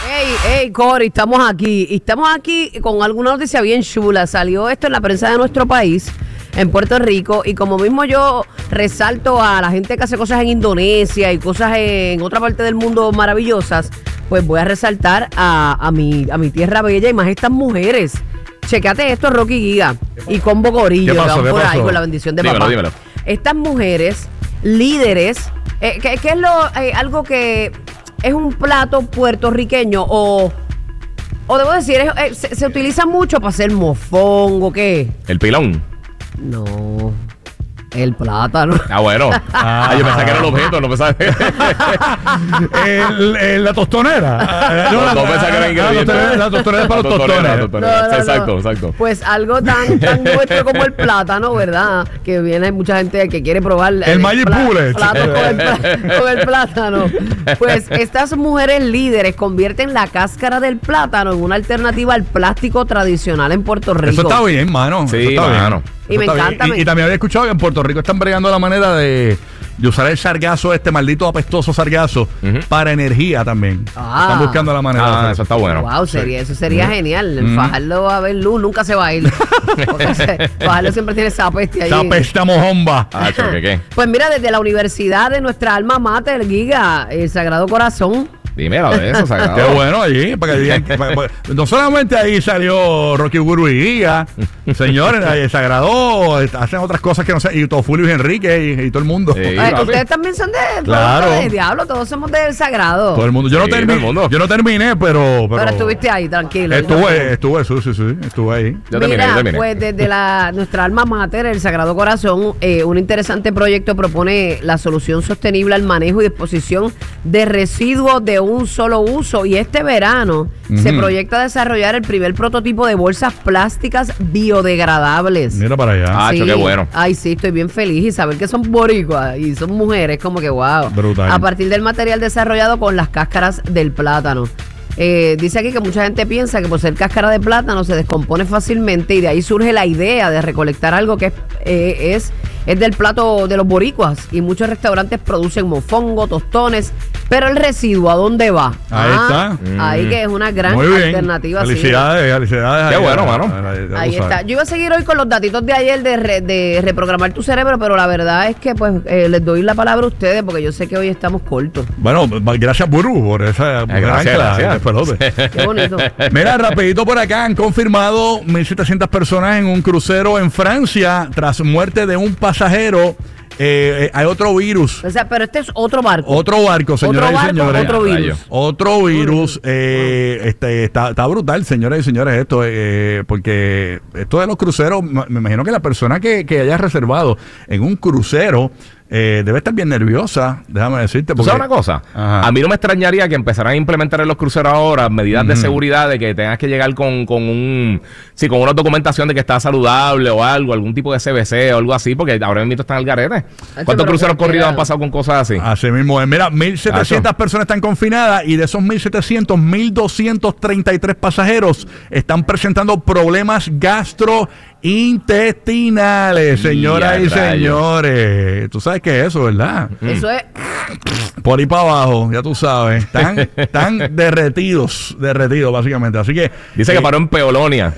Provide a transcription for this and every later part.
Hey, Cory, estamos aquí. Y estamos aquí con alguna noticia bien chula. Salió esto en la prensa de nuestro país, en Puerto Rico. Y como mismo yo resalto a la gente que hace cosas en Indonesia y cosas en otra parte del mundo maravillosas, pues voy a resaltar a mi tierra bella y más estas mujeres. Checate esto, Rocky Giga y Combo Corillo, que van por ahí con la bendición de papá. Dímelo. Estas mujeres líderes, ¿qué es algo que es un plato puertorriqueño o debo decir, se utiliza mucho para hacer mofongo? ¿Qué? ¿El pilón? No. El plátano. Ah, bueno. Yo pensaba que era el objeto, no pensaba. La tostonera. No pensaba que era ingrediente. La tostonera es para los tostones. No. Exacto. Pues algo tan nuestro como el plátano, ¿verdad? Que viene mucha gente que quiere probar el Magic Bullet. Con el plátano. Pues estas mujeres líderes convierten la cáscara del plátano en una alternativa al plástico tradicional en Puerto Rico. Eso está bien, mano. Sí, mano. Y me encanta. Y también había escuchado que en Puerto Rico están bregando la manera de usar el sargazo, maldito apestoso sargazo, para energía también. Están buscando la manera. Eso está bueno. Wow, eso sería genial. El fajardo a ver luz nunca se va a ir. Porque fajardo siempre tiene esa peste ahí. Esa peste mojomba. ¿Qué? Pues mira, desde la universidad de nuestra alma mater, Giga, el Sagrado Corazón. Dímelo de eso, Sagrado. Qué bueno allí, para que digan no solamente ahí salió Rocky Guru y Giga, señores, el Sagrado hacen otras cosas que no sé, y Tofulio y Enrique y todo el mundo. Sí, ustedes también son de Diablo, todos somos del Sagrado. Todo el mundo. Yo no terminé, pero estuviste ahí, tranquilo. Estuve ahí. Yo terminé. Pues desde nuestra alma mater, el Sagrado Corazón, un interesante proyecto propone la solución sostenible al manejo y disposición de residuos de un solo uso, y este verano se proyecta desarrollar el primer prototipo de bolsas plásticas biodegradables. Mira para allá. Sí. Qué bueno. Ay, sí, estoy bien feliz y saber que son boricuas y son mujeres, como que wow. Brutal. A partir del material desarrollado con las cáscaras del plátano. Dice aquí que mucha gente piensa que por ser cáscara de plátano se descompone fácilmente, y de ahí surge la idea de recolectar algo que es del plato de los boricuas, y muchos restaurantes producen mofongo, tostones, pero el residuo, ¿a dónde va? Ahí está. Ahí que es una gran alternativa. Felicidades. Qué bueno, mano. Ahí está. Yo iba a seguir hoy con los datitos de ayer de reprogramar tu cerebro, pero la verdad es que pues les doy la palabra a ustedes porque yo sé que hoy estamos cortos. Bueno, gracias, Buru, por esa gracias. Qué bonito. Mira, rapidito por acá, han confirmado 1.700 personas en un crucero en Francia tras muerte de un pasajero. Hay otro virus. O sea, pero este es otro barco. Otro barco, señoras y señores. Otro virus. Otro virus. Está brutal, señoras y señores, esto. Porque esto de los cruceros, me imagino que la persona que haya reservado en un crucero debe estar bien nerviosa, déjame decirte. ¿Tú sabes una cosa? Ajá. A mí no me extrañaría que empezaran a implementar en los cruceros ahora medidas de seguridad, de que tengas que llegar con una documentación de que estás saludable o algún tipo de CBC o algo así, porque ahora mismo están al garete. ¿Cuántos cruceros corridos han pasado con cosas así? Así mismo es. Mira, 1.700 personas están confinadas, y de esos 1.700, 1.233 pasajeros están presentando problemas gastrointestinales, señoras y señores. Tú sabes qué es eso, ¿verdad? Eso es por ahí para abajo, ya tú sabes. Están derretidos, básicamente. Así que dice que paró en Peolonia.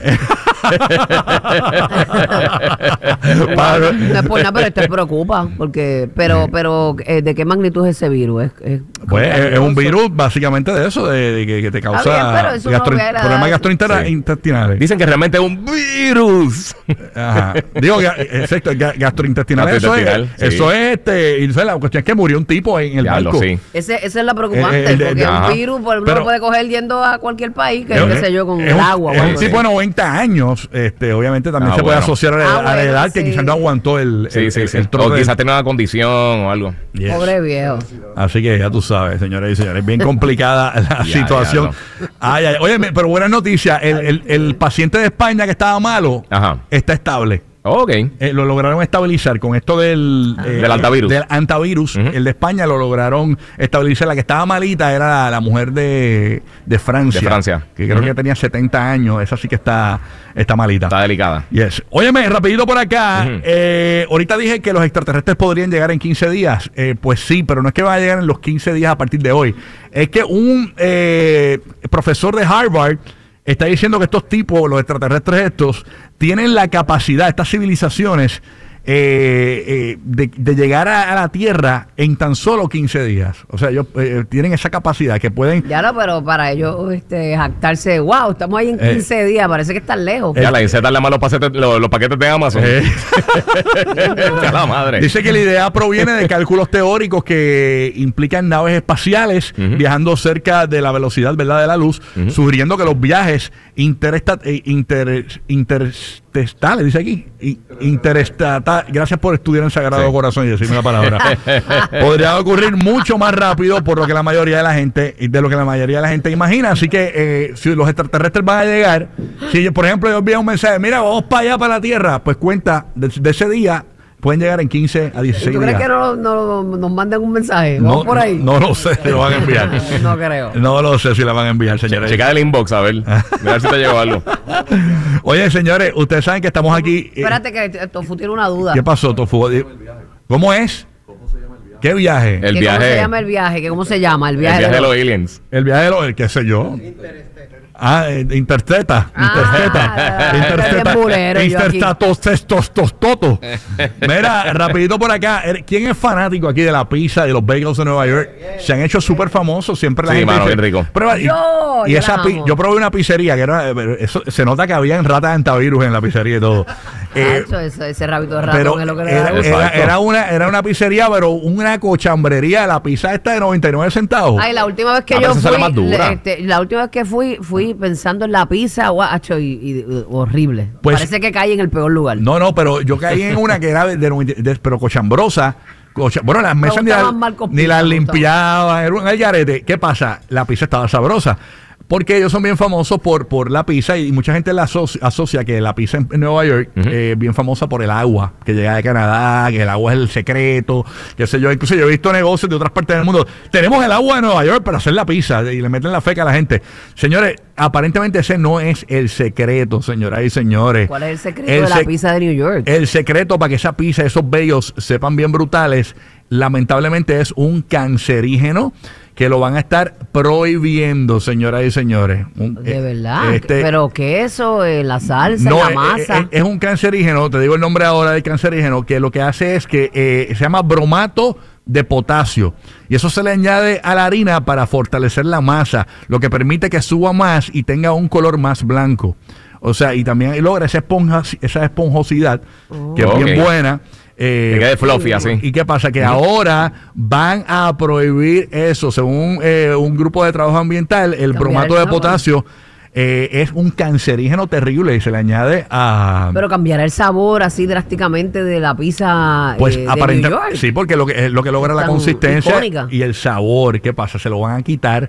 No es por nada, pero esto preocupa, porque pero ¿de qué magnitud es ese virus? Es un virus básicamente de eso, de que te causa problemas gastrointestinales. Dicen que realmente es un virus. Ajá. Digo, gastrointestinal. Eso es y la cuestión es que murió un tipo en el barco. Sí. Esa es la preocupante, porque un virus uno lo puede coger yendo a cualquier país, qué sé yo, con el agua. Es un tipo de 90 años. Obviamente también se puede asociar a la edad, que quizás no aguantó el o quizás tenía una condición o algo. Yes. Pobre viejo. Así que ya tú sabes, señores y señores, bien complicada la situación. Oye, pero buena noticia, el paciente de España que estaba malo está estable. Ok. Lo lograron estabilizar con esto del antivirus. Del antivirus. El de España lo lograron estabilizar. La que estaba malita era la mujer de Francia. De Francia. Que creo que tenía 70 años. Esa sí que está malita. Está delicada. Yes. Óyeme, rapidito por acá. Ahorita dije que los extraterrestres podrían llegar en 15 días. Pues sí, pero no es que van a llegar en los 15 días a partir de hoy. Es que un profesor de Harvard está diciendo que estos tipos, los extraterrestres estos, tienen la capacidad, estas civilizaciones, de llegar a la Tierra en tan solo 15 días. O sea, ellos tienen esa capacidad que pueden... Ya no, pero para ellos jactarse, wow, estamos ahí en 15 días, parece que están lejos. Ya la insertan los paquetes de Amazon. Ya la madre. Dice que la idea proviene de cálculos teóricos que implican naves espaciales viajando cerca de la velocidad, ¿verdad?, de la luz, sugiriendo que los viajes interestales, dice aquí, interestatal, gracias por estudiar en Sagrado Corazón y decirme la palabra, podría ocurrir mucho más rápido por lo que la mayoría de la gente imagina. Así que si los extraterrestres van a llegar, si por ejemplo yo envío un mensaje, mira, vamos para allá, para la Tierra, pues cuenta de ese día. Pueden llegar en 15 a 16 días. ¿Tú crees que no nos manden un mensaje? ¿Vamos por ahí? No lo sé si lo van a enviar. No creo. No lo sé si la van a enviar, señores. Checa el inbox, a ver. Mira si te llegó algo. Oye, señores, ustedes saben que estamos aquí. Espérate que Tofu tiene una duda. ¿Qué pasó, Tofu? ¿Cómo es? ¿Qué viaje? El viaje. ¿Cómo se llama el viaje? ¿Cómo se llama? El viaje de los aliens. El viaje de los... ¿Qué sé yo? Intersteta. Mira, rapidito por acá. ¿Quién es fanático aquí de la pizza y los bagels de Nueva York? Se han hecho súper famosos. Siempre la gente dice, bien rico. Prueba, yo probé una pizzería que era... Eso, se nota que habían ratas de antivirus en la pizzería y todo. Ese rabito de ratón es lo que le da. Era una pizzería, pero una cochambrería. La pizza esta de 99 centavos. Ay, la última vez que fui fui pensando en la pizza, guacho, y horrible. Pues, parece que caí en el peor lugar. No, pero yo caí en una que era pero cochambrosa. Bueno, las mesas ni las limpiaban, era un algarete. ¿Qué pasa? La pizza estaba sabrosa. Porque ellos son bien famosos por la pizza y mucha gente la asocia que la pizza en Nueva York es bien famosa por el agua que llega de Canadá, que el agua es el secreto, qué sé yo. Incluso yo he visto negocios de otras partes del mundo. Tenemos el agua de Nueva York para hacer la pizza y le meten la feca a la gente. Señores, aparentemente ese no es el secreto, señoras y señores. ¿Cuál es el secreto de la pizza de New York? El secreto para que esa pizza, esos bellos sepan bien brutales, lamentablemente es un cancerígeno que lo van a estar prohibiendo, señoras y señores. ¿De verdad? ¿Pero qué eso? ¿La salsa, la masa? Es un cancerígeno, te digo el nombre ahora del cancerígeno, que lo que hace es que se llama bromato de potasio. Y eso se le añade a la harina para fortalecer la masa, lo que permite que suba más y tenga un color más blanco. O sea, y también logra esa esponjosidad, que es bien buena. Que quede fluffy así. ¿Y qué pasa? Que ahora van a prohibir eso. Según un grupo de trabajo ambiental, el bromato de potasio es un cancerígeno terrible y se le añade a... Pero cambiará el sabor así drásticamente de la pizza pues de New York. Sí, porque lo que logra la consistencia icónica. Y el sabor. ¿Qué pasa? Se lo van a quitar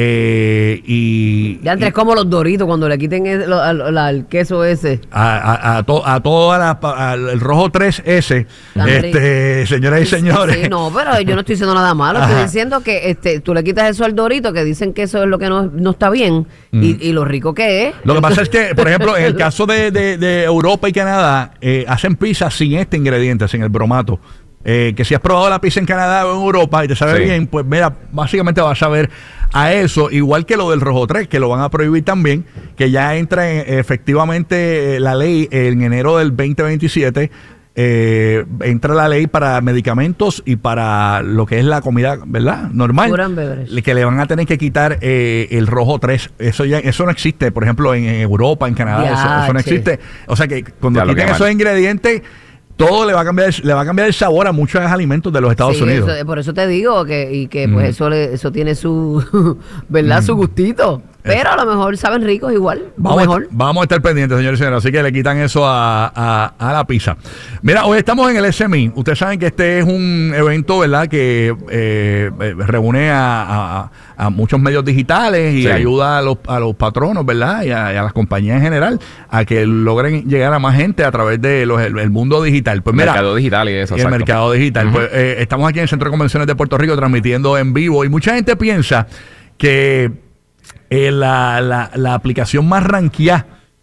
y... Ya entre como los Doritos cuando le quiten el queso ese. A toda el rojo 3S, señoras y señores. Sí, no, pero yo no estoy diciendo nada malo. Estoy diciendo que tú le quitas eso al Dorito, que dicen que eso es lo que no está bien, y lo rico que es. Lo que pasa es que, por ejemplo, en el caso de Europa y Canadá, hacen pizza sin este ingrediente, sin el bromato. Que si has probado la pizza en Canadá o en Europa y te sabe bien, pues mira, básicamente vas a ver a eso, igual que lo del rojo 3, que lo van a prohibir también, que ya entra efectivamente la ley en enero del 2027. Entra la ley para medicamentos y para lo que es la comida, ¿verdad? Normal. Que le van a tener que quitar el rojo 3. Eso no existe, por ejemplo, en Europa, en Canadá, eso no existe. O sea que cuando quiten esos ingredientes, todo le va a cambiar el sabor a muchos alimentos de los Estados Unidos. Por eso te digo que pues eso tiene su, ¿verdad? Su gustito. Pero a lo mejor saben ricos igual. Vamos a estar pendientes, señores y señores. Así que le quitan eso a la pizza. Mira, hoy estamos en el SMI. Ustedes saben que este es un evento, ¿verdad? Que reúne a muchos medios digitales y ayuda a los patronos, ¿verdad? Y a las compañías en general a que logren llegar a más gente a través de el mundo digital. Pues mira, mercado digital y eso. Y el mercado digital. Pues estamos aquí en el Centro de Convenciones de Puerto Rico transmitiendo en vivo y mucha gente piensa que la aplicación más ranqueada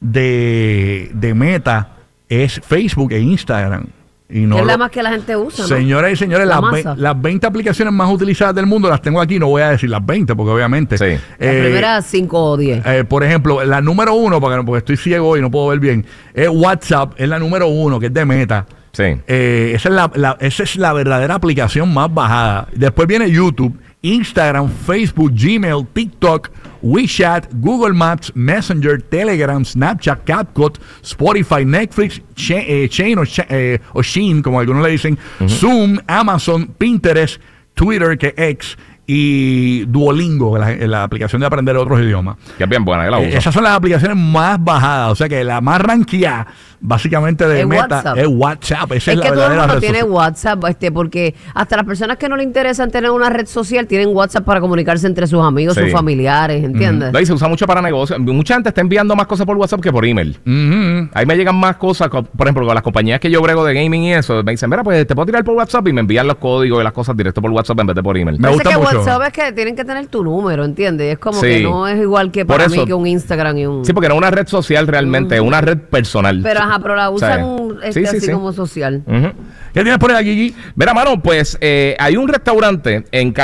de Meta es Facebook e Instagram. Y no es la más que la gente usa, ¿no? Señoras y señores, las 20 aplicaciones más utilizadas del mundo las tengo aquí. No voy a decir las 20 porque obviamente las primeras 5 o 10. Por ejemplo, la número 1, porque estoy ciego y no puedo ver bien, es WhatsApp, es la número 1, que es de Meta. Sí. Esa es la verdadera aplicación más bajada. Después viene YouTube, Instagram, Facebook, Gmail, TikTok, WeChat, Google Maps, Messenger, Telegram, Snapchat, CapCut, Spotify, Netflix, Chain o Shein, como algunos le dicen, Zoom, Amazon, Pinterest, Twitter, que X, y Duolingo, la aplicación de aprender otros idiomas. Que es bien buena, yo la uso. Esas son las aplicaciones más bajadas, o sea que la más ranqueada básicamente de Meta es WhatsApp. Esa es la que todo el mundo tiene social. WhatsApp, porque hasta las personas que no le interesan tener una red social tienen WhatsApp para comunicarse entre sus amigos, sus familiares, ¿entiendes? Y se usa mucho para negocios. Mucha gente está enviando más cosas por WhatsApp que por email. Ahí me llegan más cosas, por ejemplo, con las compañías que yo brego de gaming y eso, me dicen, mira, pues te puedo tirar por WhatsApp y me envían los códigos y las cosas directo por WhatsApp en vez de por email. Me gusta mucho. WhatsApp es que tienen que tener tu número, ¿entiendes? Es como que no es igual que para mí que un Instagram y un... Sí, porque no es una red social realmente, es una red personal. Pero la usan así como social. ¿Qué tienes por ahí, Gigi? Mira, mano, pues hay un restaurante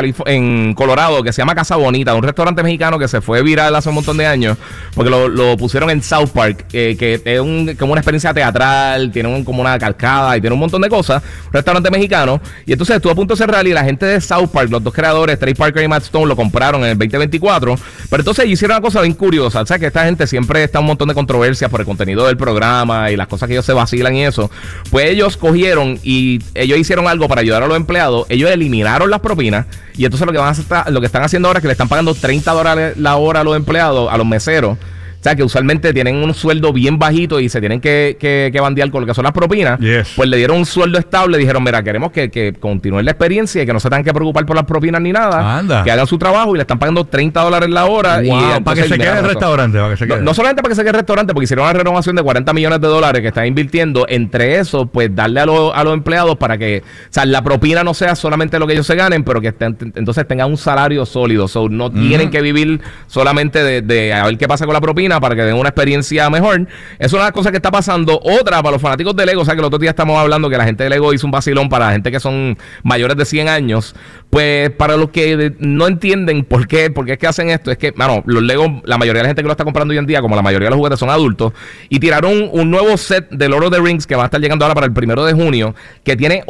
en Colorado que se llama Casa Bonita, un restaurante mexicano que se fue viral hace un montón de años porque lo pusieron en South Park, que es como una experiencia teatral, tiene como una cascada y tiene un montón de cosas, un restaurante mexicano, y entonces estuvo a punto de cerrar y la gente de South Park, los dos creadores, Trey Parker y Matt Stone, lo compraron en el 2024, pero entonces hicieron una cosa bien curiosa, o sea que esta gente siempre está un montón de controversias por el contenido del programa y las cosas que ellos se vacilan y eso, pues ellos cogieron y ellos hicieron algo para ayudar a los empleados. Ellos eliminaron las propinas y entonces lo que están haciendo ahora es que le están pagando $30 la hora a los empleados, a los meseros. O sea, que usualmente tienen un sueldo bien bajito y se tienen que bandear con lo que son las propinas. Pues le dieron un sueldo estable. Dijeron, mira, queremos que continúen la experiencia y que no se tengan que preocupar por las propinas ni nada. Que hagan su trabajo y le están pagando $30 la hora. Wow, para que se quede el restaurante. No solamente para que se quede el restaurante, porque hicieron una renovación de $40 millones que están invirtiendo. Entre eso, pues darle a los empleados para que, o sea, la propina no sea solamente lo que ellos se ganen, pero que entonces tengan un salario sólido. No tienen que vivir solamente de a ver qué pasa con la propina, para que den una experiencia mejor. Eso es una cosa que está pasando. Otra, para los fanáticos de Lego, o sea que el otro día estamos hablando que la gente de Lego hizo un vacilón para la gente que son mayores de 100 años. Pues para los que no entienden por qué es que hacen esto, es que, mano, los Lego, la mayoría de la gente que lo está comprando hoy en día, como la mayoría de los juguetes son adultos, y tiraron un nuevo set de Lord of the Rings que va a estar llegando ahora para el 1 de junio, que tiene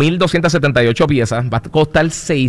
8,278 piezas, va a costar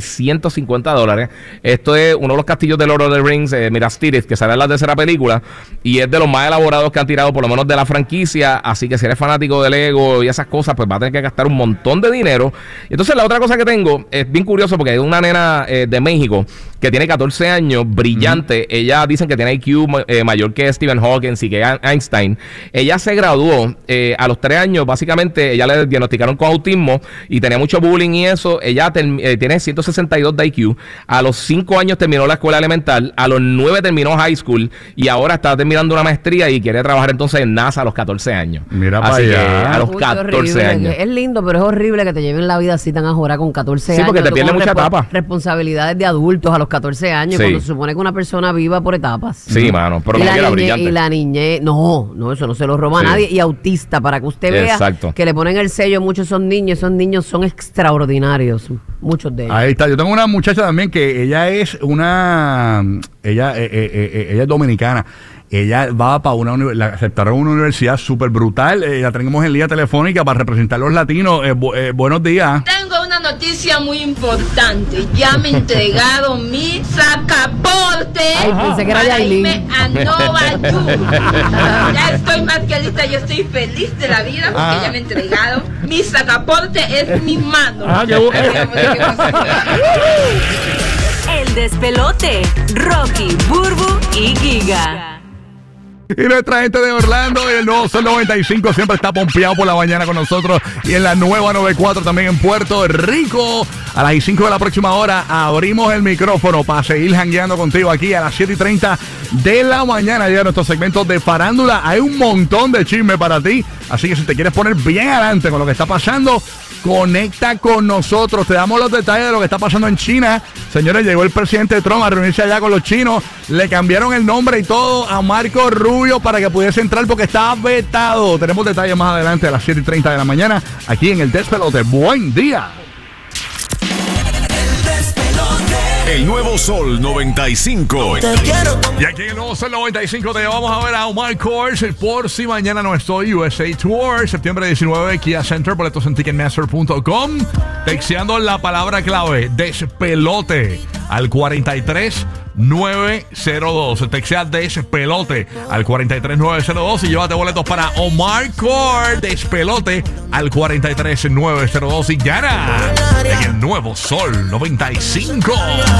$650. Esto es uno de los castillos de Lord of the Rings, Minas Tirith, que sale en la tercera película, y es de los más elaborados que han tirado, por lo menos de la franquicia. Así que si eres fanático de Lego y esas cosas, pues va a tener que gastar un montón de dinero. Y entonces la otra cosa que tengo es bien curioso, porque hay una nena de México que tiene 14 años, brillante. Ella dicen que tiene IQ mayor que Stephen Hawking y que Einstein. Ella se graduó a los 3 años, básicamente. Ella le diagnosticaron con autismo y tenía mucho bullying y eso. Ella tiene 162 de IQ. A los 5 años terminó la escuela elemental. A los 9 terminó high school y ahora está terminando una maestría y quiere trabajar entonces en NASA a los 14 años. Mira para así allá. que a los 14 años. Es lindo, pero es horrible que te lleven la vida así tan ajora con 14 años. Sí, porque te pierde mucha etapa. Responsabilidades de adultos a los 14 años, cuando se supone que una persona viva por etapas. Sí, mano, pero como quiera brillante. Y la niñez, no, eso no se lo roba a nadie. Y autista, para que usted vea que le ponen el sello, muchos son niños, esos niños son extraordinarios, muchos de ellos. Ahí está, yo tengo una muchacha también que ella es ella es dominicana. Ella va para la aceptaron una universidad súper brutal. La tenemos en línea telefónica para representar a los latinos. Buenos días. Tengo una noticia muy importante. Ya me he entregado mi sacaporte. Ay, pensé que era para Yailin. irme a Nueva York. Ya estoy más que lista. Yo estoy feliz de la vida porque ya me he entregado. Mi sacaporte es mi mano. El despelote. Rocky, Burbu y Giga. Y nuestra gente de Orlando y el nuevo Sol 95 siempre está pompeado por la mañana con nosotros. Y en la nueva 94 también en Puerto Rico. A las 5 de la próxima hora abrimos el micrófono para seguir jangueando contigo aquí a las 7:30 de la mañana. Ya nuestros segmentos de farándula. Hay un montón de chisme para ti. Así que si te quieres poner bien adelante con lo que está pasando, conecta con nosotros. Te damos los detalles de lo que está pasando en China. Señores, llegó el presidente Trump a reunirse allá con los chinos. Le cambiaron el nombre y todo a Marco Rubio para que pudiese entrar porque estaba vetado. Tenemos detalles más adelante a las 7:30 de la mañana aquí en el Despelote. Buen día. El nuevo Sol 95. Y aquí en el nuevo Sol 95 te vamos a ver a Omar Kors por si mañana no estoy. USA Tour, septiembre 19, Kia Center, boletos en ticketmaster.com. Texteando la palabra clave Despelote al 43902. Textea Despelote al 43902 y llévate boletos para Omar Kors. Despelote al 43902 y gana en el nuevo Sol 95.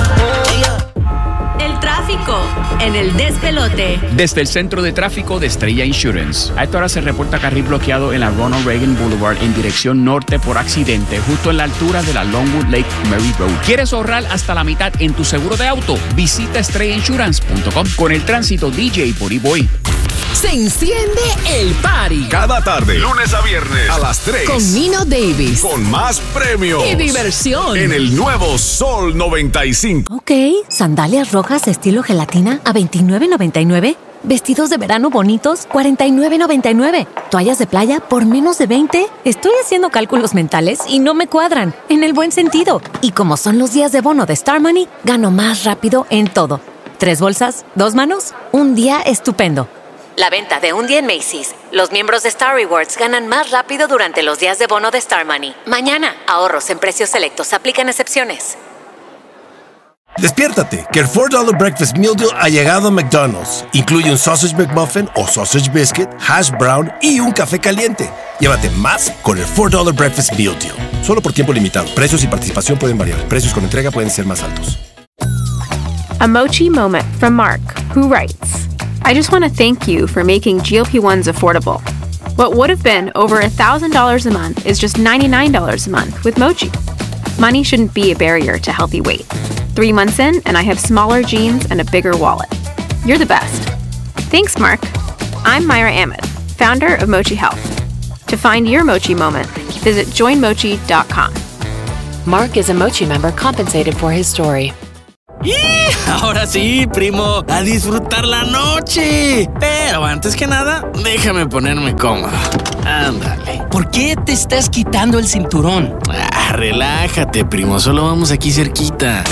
El tráfico en el Despelote. Desde el centro de tráfico de Estrella Insurance. A esta hora se reporta carril bloqueado en la Ronald Reagan Boulevard en dirección norte por accidente, justo en la altura de la Longwood Lake Mary Road. ¿Quieres ahorrar hasta la mitad en tu seguro de auto? Visita estrellainsurance.com. Con el tránsito, DJ Booty Boy. Se enciende el party. Cada tarde, lunes a viernes, a las 3. Con Nino Davis. Con más premios. Y diversión. En el nuevo Sol 95. Ok, sandalias rojas estilo gelatina a $29.99. Vestidos de verano bonitos, $49.99. Toallas de playa por menos de $20. Estoy haciendo cálculos mentales y no me cuadran, en el buen sentido. Y como son los días de bono de Star Money, gano más rápido en todo. 3 bolsas, 2 manos, un día estupendo. La venta de un día en Macy's. Los miembros de Star Rewards ganan más rápido durante los días de bono de Star Money. Mañana, ahorros en precios selectos. Aplican excepciones. Despiértate, que el $4 Breakfast Meal Deal ha llegado a McDonald's. Incluye un Sausage McMuffin o Sausage Biscuit, Hash Brown y un café caliente. Llévate más con el $4 Breakfast Meal Deal. Solo por tiempo limitado. Precios y participación pueden variar. Precios con entrega pueden ser más altos. A mochi moment from Mark, who writes, I just want to thank you for making GLP-1s affordable. What would have been over $1,000 a month is just $99 a month with Mochi. Money shouldn't be a barrier to healthy weight. 3 months in, and I have smaller jeans and a bigger wallet. You're the best. Thanks, Mark. I'm Myra Ahmed, founder of Mochi Health. To find your Mochi moment, visit joinmochi.com. Mark is a Mochi member compensated for his story. Ahora sí, primo, a disfrutar la noche. Pero antes que nada, déjame ponerme cómodo. Ándale. ¿Por qué te estás quitando el cinturón? Relájate, primo, solo vamos aquí cerquita.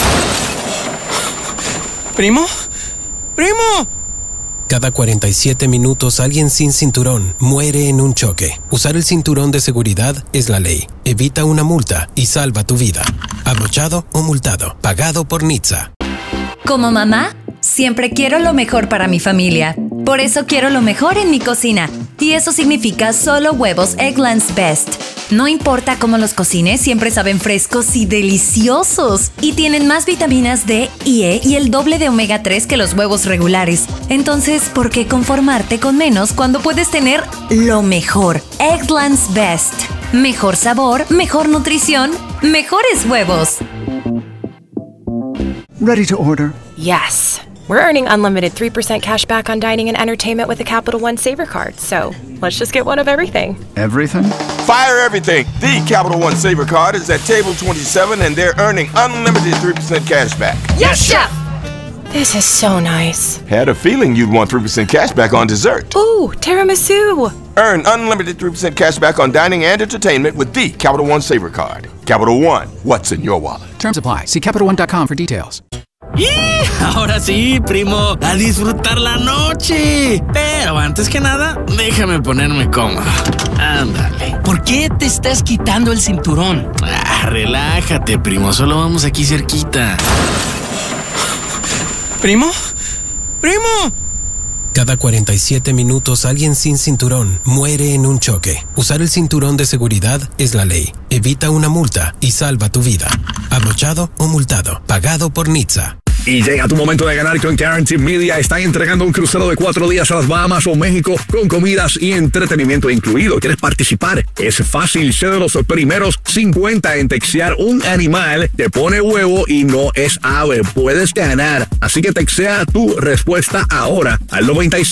¿Primo? ¡Primo! Cada 47 minutos alguien sin cinturón muere en un choque. Usar el cinturón de seguridad es la ley. Evita una multa y salva tu vida. Abrochado o multado. Pagado por NHTSA. Como mamá, siempre quiero lo mejor para mi familia. Por eso quiero lo mejor en mi cocina. Y eso significa solo huevos Eggland's Best. No importa cómo los cocines, siempre saben frescos y deliciosos. Y tienen más vitaminas D y E y el doble de omega 3 que los huevos regulares. Entonces, ¿por qué conformarte con menos cuando puedes tener lo mejor? Eggland's Best. Mejor sabor, mejor nutrición, mejores huevos. Ready to order? Yes. We're earning unlimited 3% cash back on dining and entertainment with a Capital One Saver card, so let's just get one of everything. Everything? Fire everything! The Capital One Saver card is at table 27 and they're earning unlimited 3% cash back. Yes, Chef! This is so nice. Had a feeling you'd want 3% cash back on dessert. Ooh, tiramisu! Earn unlimited 3% cash back on dining and entertainment with the Capital One Saver card. Capital One, what's in your wallet? Terms apply. See CapitalOne.com for details. Ahora sí, primo, a disfrutar la noche. Pero antes que nada, déjame ponerme cómodo. Ándale. ¿Por qué te estás quitando el cinturón? Relájate, primo, solo vamos aquí cerquita. ¿Primo? ¡Primo! Cada 47 minutos alguien sin cinturón muere en un choque. Usar el cinturón de seguridad es la ley. Evita una multa y salva tu vida. Abrochado o multado. Pagado por NHTSA. Y llega tu momento de ganar con Guaranteed Media. Están entregando un crucero de 4 días a las Bahamas o México con comidas y entretenimiento incluido. ¿Quieres participar? Es fácil. Sé de los primeros 50 en textear un animal que pone huevo y no es ave. Puedes ganar. Así que textea tu respuesta ahora al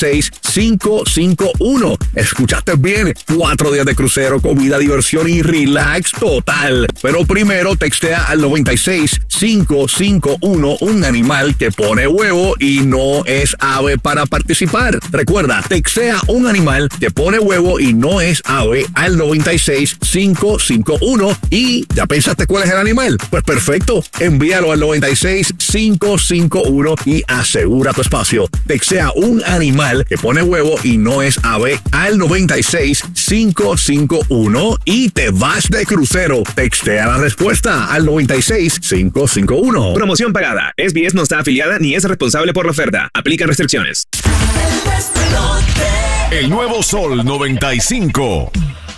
96551. Escuchaste bien. 4 días de crucero, comida, diversión y relax total. Pero primero textea al 96551 un animal que pone huevo y no es ave para participar. Recuerda, textea un animal que pone huevo y no es ave al 96551. ¿Y ya pensaste cuál es el animal? Pues perfecto, envíalo al 96551 y asegura tu espacio. Textea un animal que pone huevo y no es ave al 96551 y te vas de crucero. Textea la respuesta al 96551. Promoción pagada. SBS no está afiliada ni es responsable por la oferta. Aplican restricciones. El nuevo Sol 95.